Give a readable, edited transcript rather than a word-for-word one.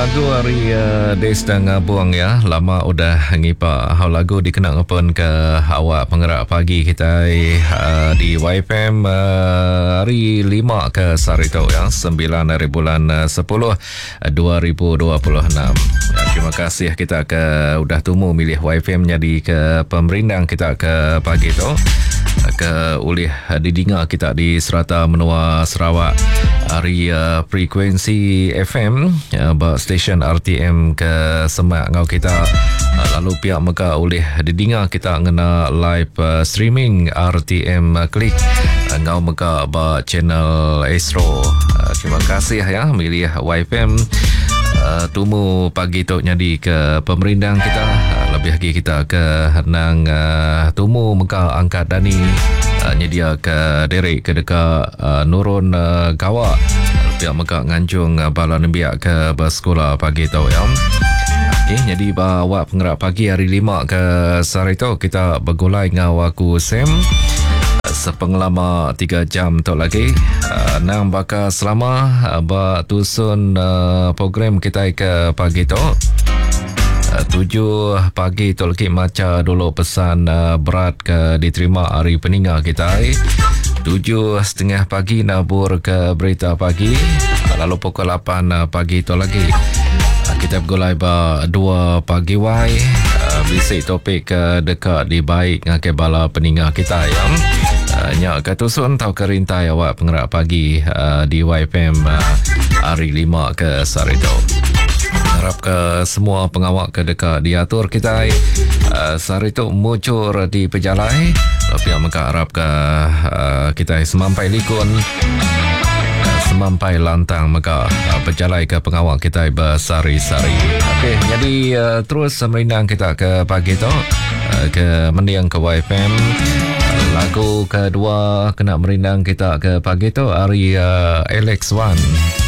lagu hari Des dan Buang ya. Lama udah ngipa hau lagu dikenal pun ke awak penggerak pagi kita di YFM hari 5 ke Sarito ya. 9 hari bulan 10 2026. Ya, terima kasih kita ke udah tumu milih YFM jadi ke pemerindang kita ke pagi tu. Ke ulih didengar kita di Serata Menua Sarawak hari frekuensi FM stesen RTM ke Semak ngau kita lalu pihak mereka ulih didengar kita ngena live streaming RTM Klik ngau mereka channel Astro. Terima kasih ya milih YFM tumu pagi tu jadi ke pemerindang kita lebih lagi kita ke nang tumu mereka angkat Dani nyedia ke Derek ke dekat Nurun Kawa pihak mereka ngancung balan biak ke bersekolah pagi tu ya. Okay, jadi bawa penggerak pagi hari 5 ke Sarito kita bergulai dengan aku Sam sepenglama 3 jam tu lagi nang bakal selama tusun program kita ke pagi tu 7 pagi tu lagi macam dulu pesan berat ke diterima hari peninggal kita 7:30 pagi nabur ke berita pagi lalu pukul 8 pagi tu lagi kita bergulai 2 pagi wai bisik topik ke dekat di baik ke bala peninggal kita ya. Nyak katusun tau kerintai awak penggerak pagi di YFM hari 5 ke Sarito. Harap ke semua pengawak ke dekat diatur kita Sarito muncul di pejalai tapi yang mereka harap ke kita semampai likun semampai lantang mereka berjalai ke pengawak kita bersari-sari. Okey, jadi terus merindang kita ke pagi tu ke mendiang ke YFM. Lagu kedua kena merindang kita ke pagi tu hari Alex One.